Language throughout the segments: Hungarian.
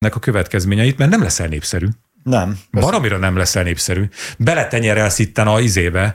a következményeit, mert nem leszel népszerű. Nem. Baromira nem leszel népszerű. Beletenyerelsz itten a izébe,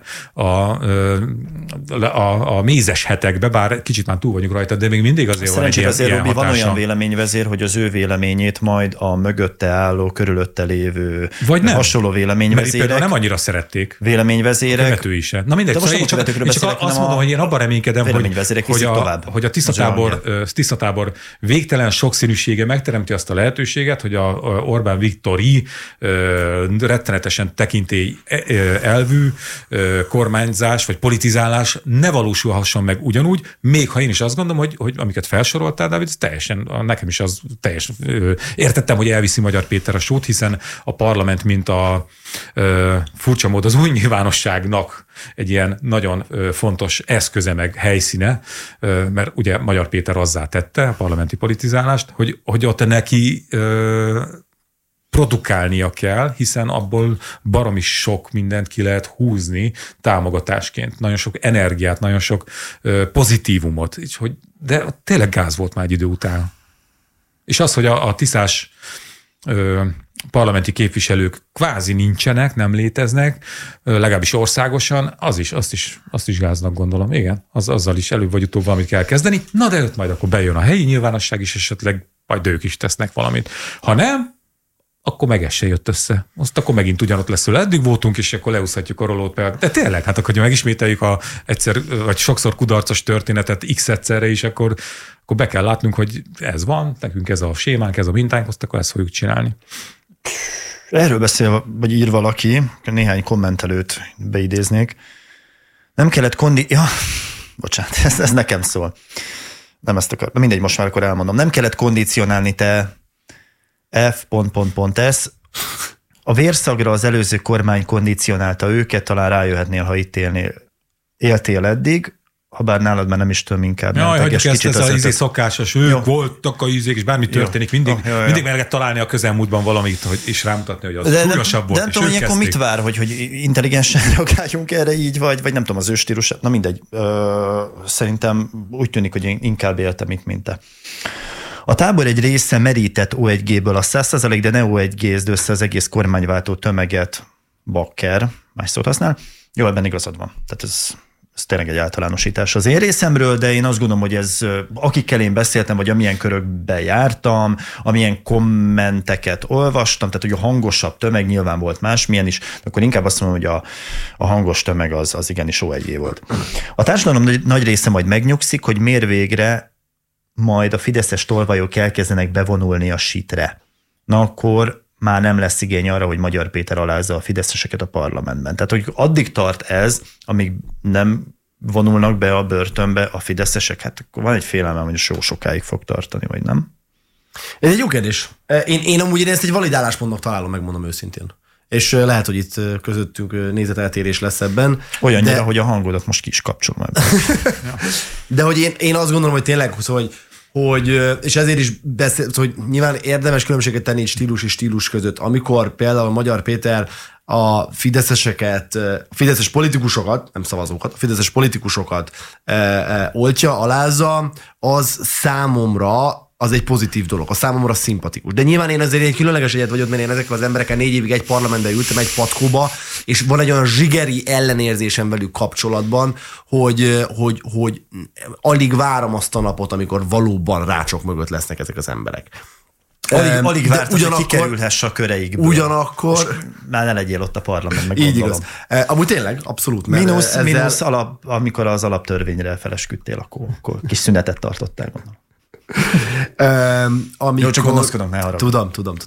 a mézes hetekbe, bár kicsit már túl vagyunk rajta, de még mindig azért van egy ilyen hatása. Van olyan véleményvezér, hogy az ő véleményét majd a mögötte álló, körülötte lévő vagy nem. Hasonló véleményvezérek. Mert nem annyira szerették. Véleményvezérek. A követői is. Na mindegy, szóval én csak azt mondom, hogy én abban reménykedem, hogy a tisztatábor végtelen sokszínűsége megteremti azt a lehetőséget, hogy a Orbán Viktori rettenetesen tekintély elvű kormányzás vagy politizálás ne valósulhasson meg ugyanúgy, még ha én is azt gondolom, hogy amiket felsoroltál, Dávid, teljesen, nekem is az teljes, értettem, hogy elviszi Magyar Péter a sót, hiszen a parlament, mint a furcsa mód az új nyilvánosságnak egy ilyen nagyon fontos eszköze meg helyszíne, mert ugye Magyar Péter azzá tette a parlamenti politizálást, hogy ott neki produkálnia kell, hiszen abból baromi sok mindent ki lehet húzni támogatásként. Nagyon sok energiát, nagyon sok pozitívumot. De tényleg gáz volt már egy idő után. És az, hogy a tisztás parlamenti képviselők kvázi nincsenek, nem léteznek, legalábbis országosan, azt is gáznak gondolom. Igen, azzal is előbb vagy utóbb valamit kell kezdeni. Na de ott majd akkor bejön a helyi nyilvánosság is, esetleg majd ők is tesznek valamit. Ha nem, akkor meg ez se jött össze. Azt akkor megint ugyanott lesz, hogy eddig voltunk, és akkor leúszhatjuk a rolót. De tényleg, hát akkor, ha megismételjük vagy sokszor kudarcos történetet x-egyszerre is, akkor be kell látnunk, hogy ez van, nekünk ez a sémánk, ez a mintánk, azt akkor ezt fogjuk csinálni. Erről beszél, vagy ír valaki, néhány kommentelőt beidéznék. Nem kellett bocsánat, ez nekem szól. Nem ezt akar, mindegy, most már akkor elmondom. Nem kellett kondicionálni te F.S. A vérszagra az előző kormány kondicionálta őket, talán rájöhetnél, ha itt éltél eddig, ha bár nálad már nem is tudom inkább. Jaj, hagyjuk ezt az szokásos, ők voltak a ízék, és bármi történik, mindig meg lehet találni a közelmúltban valamit, és rámutatni, hogy az súlyosabb volt. De nem tudom, hogy akkor mit vár, hogy intelligensen reagáljunk erre így, vagy nem tudom, az ő stílus, na mindegy. Szerintem úgy tűnik, hogy én inkább éltem itt, mint te. A tábor egy része merített O1G-ből a 100%, de ne O1G-zd össze az egész kormányváltó tömeget, bakker, más szót használ. Jó, ebben igazad van. Tehát ez tényleg egy általánosítás az én részemről, de én azt gondolom, hogy ez, akikkel én beszéltem, vagy amilyen körökbe jártam, amilyen kommenteket olvastam, tehát hogy a hangosabb tömeg nyilván volt másmilyen is, akkor inkább azt mondom, hogy a hangos tömeg az igenis O1G volt. A társadalom nagy része majd megnyugszik, hogy miért végre majd a fideszes tolvajok elkezdenek bevonulni a sitre. Na akkor már nem lesz igény arra, hogy Magyar Péter alázza a fideszeseket a parlamentben. Tehát, hogy addig tart ez, amíg nem vonulnak be a börtönbe a fideszesek, hát akkor van egy félelmem, hogy sokáig fog tartani, vagy nem? Ez egy jó kérdés. Én amúgy ezt egy valid álláspontnak találom, megmondom őszintén. És lehet, hogy itt közöttünk nézeteltérés lesz ebben. Olyannyira, hogy a hangodat most ki is kapcsolom ebben. De hogy én azt gondolom, hogy tényleg, hogy és ezért is hogy nyilván érdemes különbséget tenni egy stílus és stílus között. Amikor például Magyar Péter a fideszes politikusokat, nem szavazókat, a fideszes politikusokat oltja, alázza, az számomra az egy pozitív dolog, a számomra szimpatikus. De nyilván én azért egy különleges egyet vagyok, mert én ezekkel az emberekkel 4 évig egy parlamentben ültem, egy patkóba, és van egy olyan zsigeri ellenérzésem velük kapcsolatban, hogy alig várom azt a napot, amikor valóban rácsok mögött lesznek ezek az emberek. Alig vártam, hogy kikerülhess a köreikből. Ugyanakkor... Már ne legyél ott a parlamentben, így igaz. Amúgy tényleg, abszolút. Minusz amikor az alaptörvényre felesküdtél, akkor kis szünetet tartottál, gondolom. Jó, csak gonoszkodom, ne haragudj. Tudom.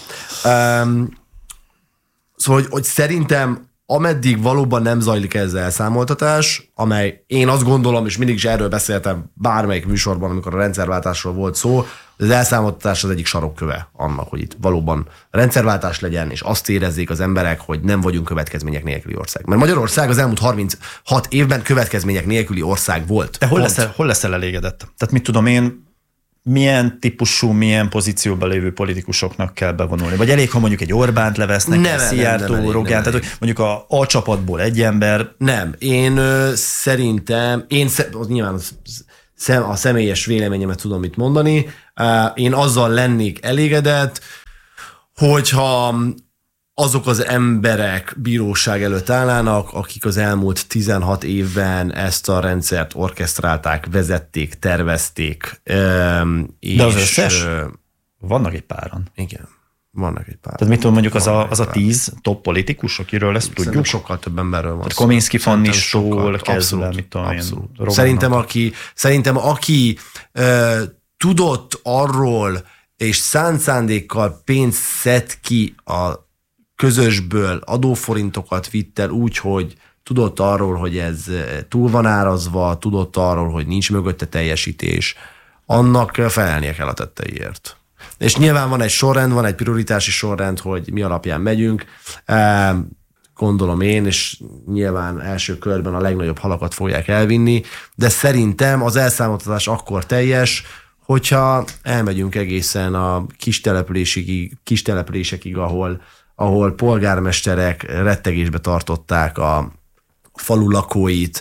Szóval, hogy szerintem ameddig valóban nem zajlik ezzel elszámoltatás, amely én azt gondolom, és mindig is erről beszéltem bármelyik műsorban, amikor a rendszerváltásról volt szó, az elszámoltatás az egyik sarokköve annak, hogy itt valóban rendszerváltás legyen, és azt érezzék az emberek, hogy nem vagyunk következmények nélküli ország. Mert Magyarország az elmúlt 36 évben következmények nélküli ország volt. De hol leszel elégedett? Tehát mit tudom én, milyen típusú, milyen pozícióban lévő politikusoknak kell bevonulni? Vagy elég, ha mondjuk egy Orbánt levesznek, Szijjártó, Rogán, tehát hogy mondjuk a csapatból egy ember? Nem, én szerintem, nyilván a személyes véleményemet tudom itt mondani, Én azzal lennék elégedett, hogyha azok az emberek bíróság előtt állnának, akik az elmúlt 16 évben ezt a rendszert orkesztrálták, vezették, tervezték. De az összes? Vannak egy páran. Igen, vannak egy páran. Tehát mit tudom, mondjuk az a 10 top politikus, akiről ezt tudjuk? Sokkal több emberről van szó. Kominski Fannistól kezdve, mit tudom én. Szerintem aki tudott arról, és szánt szándékkal pénzt szed ki a közösből, adóforintokat vitt el úgy, hogy tudott arról, hogy ez túl van árazva, tudott arról, hogy nincs mögötte teljesítés, annak felelnie kell a tetteiért. És nyilván van egy sorrend, van egy prioritási sorrend, hogy mi alapján megyünk, gondolom én, és nyilván első körben a legnagyobb halakat fogják elvinni, de szerintem az elszámoltatás akkor teljes, hogyha elmegyünk egészen a kis településekig, ahol polgármesterek rettegésbe tartották a falu lakóit,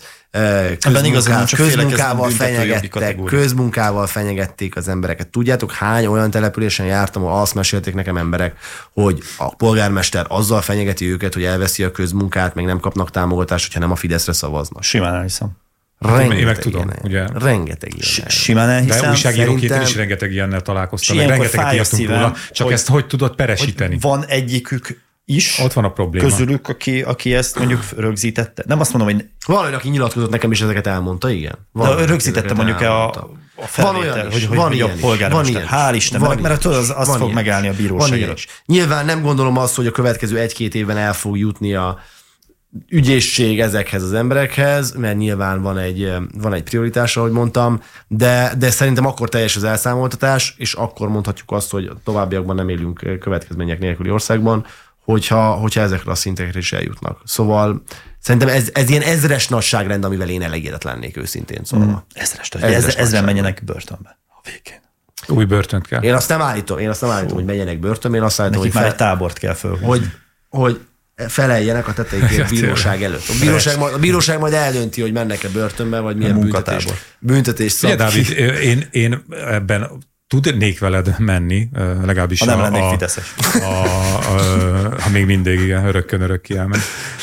közmunkával fenyegették az embereket. Tudjátok, hány olyan településen jártam, ahol azt mesélték nekem emberek, hogy a polgármester azzal fenyegeti őket, hogy elveszi a közmunkát, meg nem kapnak támogatást, hogyha nem a Fideszre szavaznak. Simán elhiszem. Én meg tudom, ugye. Rengeteg ilyen. Simán elhiszem. De újságíróként is rengeteg ilyennel találkoztam, rengeteget írtunk róla, csak ezt hogy tudod peresíteni? Van egyikük is. Ott van a probléma. Közülük, aki ezt mondjuk rögzítette. Nem azt mondom, hogy... Van, aki nyilatkozott nekem is, ezeket elmondta, igen. De rögzítette mondjuk a felvétel, hogy a polgármester. Hál' Istennek, mert azt fog megállni a bíróság előtt. Nyilván nem gondolom azt, hogy a következő 1-2 évben el fog jutni a ügyészség ezekhez az emberekhez, mert nyilván van egy prioritás, ahogy mondtam, de szerintem akkor teljes az elszámoltatás, és akkor mondhatjuk azt, hogy továbbiakban nem élünk következmények nélküli országban, hogyha ezekre a szintekre is eljutnak. Szóval szerintem ez ilyen ezres nagyságrend, amivel én elégedett lennék őszintén. Szóval. Ezren menjenek börtönbe a végén. Új börtönt kell. Én azt nem állítom, hogy menjenek börtönbe, én azt állítom, hogy már egy tábort kell fölhúzni. Hogy feleljenek a tetteikért bíróság előtt. A bíróság majd eldönti, hogy mennek-e börtönbe, vagy milyen büntetés szab. Ugye, Dávid, én ebben tudnék veled menni, legalábbis ha nem lennék fideszes. Ha még mindig igen, örökkön elmegy.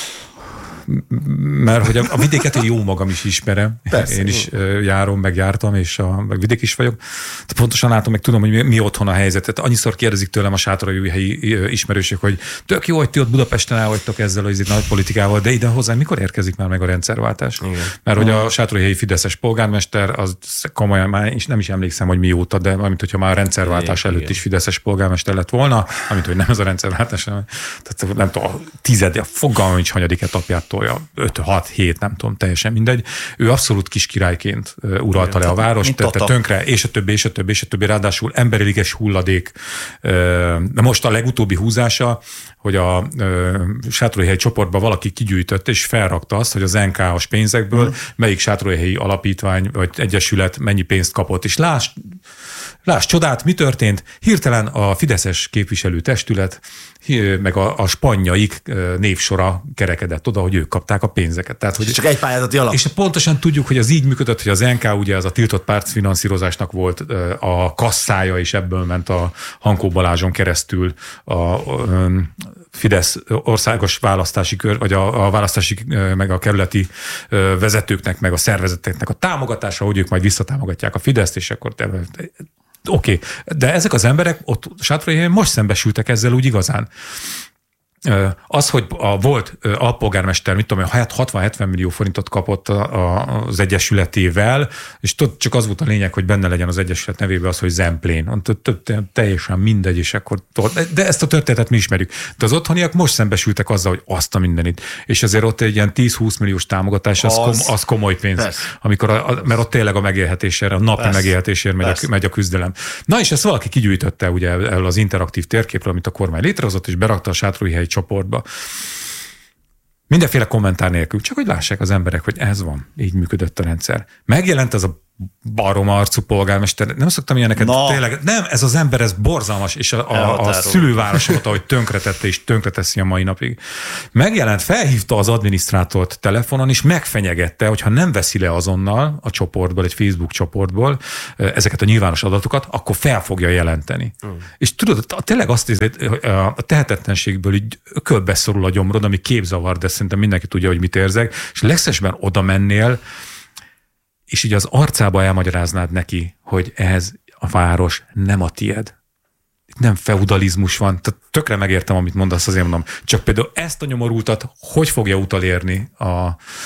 Mert hogy a vidéket én jó magam is ismerem. Persze, én is járom, megjártam, és meg vidék is vagyok. De pontosan látom, meg tudom, hogy mi otthon a helyzet. Annyiszor kérdezik tőlem a sátoraljaújhelyi ismerősök, hogy tök jó, hogy ti ott Budapesten el vagytok ezzel az nagy politikával, de ide hozzá mikor érkezik már meg a rendszerváltás? Igen. Mert hogy a sátoraljaújhelyi fideszes polgármester, az komolyan már nem is emlékszem, hogy mióta, de amint hogyha már a rendszerváltás előtt is fideszes polgármester lett volna, amint hogy nem ez a rendszerváltás, tehát nem tudom, a fogalmam nincs hanyadik etapját tolja, 5-6-7, nem tudom, teljesen mindegy. Ő abszolút kis királyként uralta le a várost, tette tönkre, és a többi, ráadásul emberiliges hulladék. De most a legutóbbi húzása, hogy a sátoraljaújhelyi csoportban valaki kigyűjtött, és felrakta azt, hogy az NK-os pénzekből melyik sátoraljaújhelyi alapítvány vagy egyesület mennyi pénzt kapott. És Láss csodát, mi történt? Hirtelen a fideszes képviselőtestület, meg a spanyaik névsora kerekedett oda, hogy ők kapták a pénzeket. Tehát, hogy csak egy pályázati alap. És pontosan tudjuk, hogy az így működött, hogy az NK ugye az a tiltott pártfinanszírozásnak volt a kasszája, és ebből ment a Hankó Balázson keresztül a Fidesz országos választási kör, vagy a választási, meg a kerületi vezetőknek, meg a szervezeteknek a támogatása, hogy ők majd visszatámogatják a Fideszt, és akkor Oké, de ezek az emberek ott sátoraljaújhelyen most szembesültek ezzel úgy igazán. Az, hogy a volt alpolgármester, mit tudom, 60-70 millió forintot kapott az egyesületével, és csak az volt a lényeg, hogy benne legyen az egyesület nevében az, hogy Zemplén. Teljesen mindegy, és akkor... De ezt a történetet mi ismerjük. De az otthoniak most szembesültek azzal, hogy azt a mindenit. És azért ott egy ilyen 10-20 milliós támogatás, az komoly pénz. Mert ott tényleg a megélhetésére, a napi megélhetésért megy a küzdelem. Na és ezt valaki kigyűjtötte ugye az interaktív térképről, amit a kormány létrehozott, és berakta a sátoraljaújhelyi csoportba. Mindenféle kommentár nélkül, csak hogy lássák az emberek, hogy ez van, így működött a rendszer. Megjelent ez a barom arcú polgármester. Nem szoktam ilyeneket, tényleg, nem, ez az ember, ez borzalmas, és a szülővárosomat, ahogy tönkretette és tönkreteszi a mai napig. Megjelent, felhívta az adminisztrátort telefonon, és megfenyegette, hogyha nem veszi le azonnal a csoportból, egy Facebook csoportból ezeket a nyilvános adatokat, akkor fel fogja jelenteni. És tudod, tényleg azt hiszed, a tehetetlenségből így ökölbe szorul a gyomrod, ami képzavar, de szerintem mindenki tudja, hogy mit érzek, és legszesben oda mennél, és így az arcába elmagyaráznád neki, hogy ez a város nem a tied. Itt nem feudalizmus van. Tehát tökre megértem, amit mondasz, azért mondom. Csak például ezt a nyomorultat hogy fogja utolérni a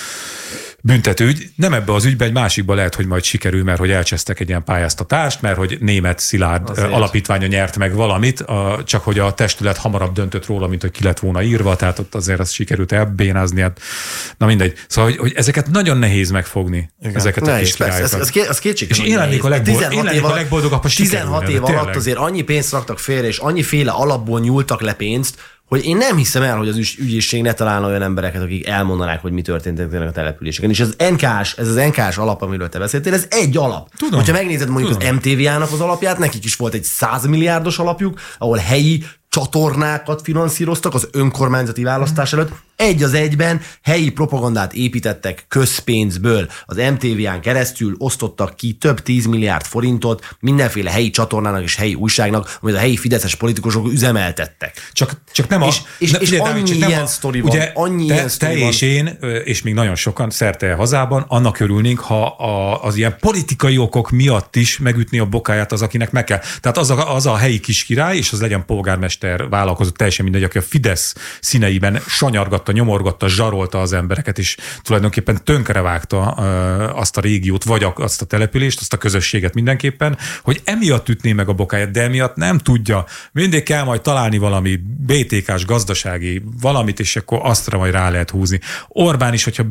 büntetőügy? Nem ebbe az ügybe, egy másikba lehet, hogy majd sikerül, mert hogy elcsesztek egy ilyen pályáztatást, mert hogy német Szilárd azért alapítványa nyert meg valamit, csak hogy a testület hamarabb döntött róla, mint hogy ki lett volna írva, tehát ott azért azt sikerült elbénázni. Hát, na mindegy. Szóval, hogy ezeket nagyon nehéz megfogni. Igen. Ezeket a kis királyokat. Az kétségtelen. És én lennék a legboldogabb, ha 16 év alatt azért annyi pénzt raktak félre, és annyiféle alapból nyúltak le pénzt, hogy én nem hiszem el, hogy az ügyészség ne találna olyan embereket, akik elmondanák, hogy mi történt a településeken. És ez az NK-s alap, amiről te beszéltél, ez egy alap. Tudom. Hogyha megnézed mondjuk az MTV-ának az alapját, nekik is volt egy 100 milliárdos alapjuk, ahol helyi csatornákat finanszíroztak az önkormányzati választás előtt. Egy az egyben helyi propagandát építettek közpénzből. Az MTV-án keresztül osztottak ki több 10 milliárd forintot mindenféle helyi csatornának és helyi újságnak, amit a helyi fideszes politikusok üzemeltettek. Csak nem és annyi ilyen sztori van. Ugye te és én, és még nagyon sokan szerte a hazában, annak örülnénk, ha az ilyen politikai okok miatt is megütni a bokáját az, akinek meg kell. Tehát az a helyi kiskirály, és az legyen polgármester, vállalkozó, teljesen mindegy, aki a Fidesz színeiben sanyargatta, nyomorgatta, zsarolta az embereket, és tulajdonképpen tönkrevágta azt a régiót, vagy azt a települést, azt a közösséget mindenképpen, hogy emiatt ütné meg a bokáját, de emiatt nem tudja. Mindig kell majd találni valami BTK-s gazdasági valamit, és akkor aztra majd rá lehet húzni. Orbán is, hogyha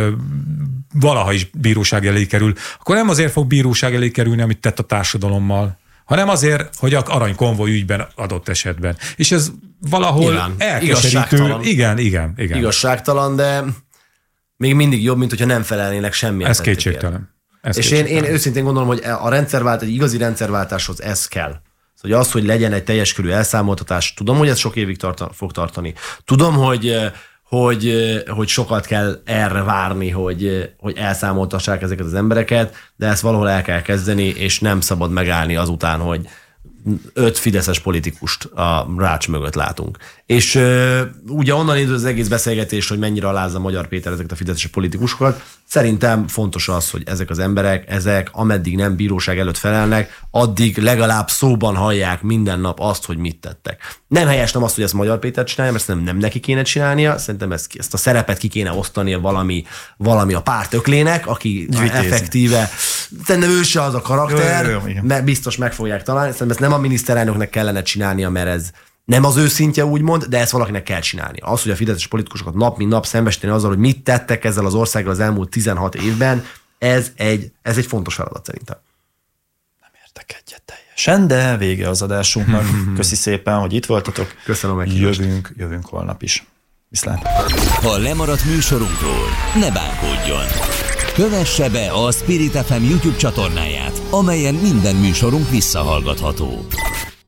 valaha is bíróság elé kerül, akkor nem azért fog bíróság elé kerülni, amit tett a társadalommal, hanem azért, hogy a aranykonvoj ügyben adott esetben. És ez valahol elkeserítő. Igen. Igazságtalan, de még mindig jobb, mint hogyha nem felelnének semmilyen. Ez kétségtelen. És én őszintén gondolom, hogy egy igazi rendszerváltáshoz ez kell. Szóval az, hogy legyen egy teljes körű elszámoltatás, tudom, hogy ez sok évig fog tartani. Tudom, hogy sokat kell erre várni, hogy elszámoltassák ezeket az embereket, de ezt valahol el kell kezdeni, és nem szabad megállni azután, hogy 5 fideszes politikust a rács mögött látunk. És ugye onnan indul az egész beszélgetés, hogy mennyire alázza Magyar Péter ezeket a fideszes politikusokat. Szerintem fontos az, hogy ezek az emberek, ameddig nem bíróság előtt felelnek, addig legalább szóban hallják minden nap azt, hogy mit tettek. Nem helyes, nem azt, hogy ezt Magyar Péter csinálja, mert ezt nem neki kéne csinálnia, szerintem ezt a szerepet ki kéne osztania valami a pártöklének, aki effektíve, szerintem ő se az a karakter, mert biztos meg fogják találni, szerintem ezt nem a miniszterelnöknek kellene csinálnia, mert ez nem az ő szintje úgymond, de ezt valakinek kell csinálni. Az, hogy a fideszes politikusokat nap mint nap szembesíteni azzal, hogy mit tettek ezzel az országgal az elmúlt 16 évben, ez egy fontos feladat szerintem. Nem értek egyet teljesen, de vége az adásunknak. Köszi szépen, hogy itt voltatok. Köszönöm, hogy jövünk holnap is. Viszlát. Ha lemaradt műsorunkról, ne bánkodjon. Kövesse be a Spirit FM YouTube csatornáját, amelyen minden műsorunk visszahallgatható.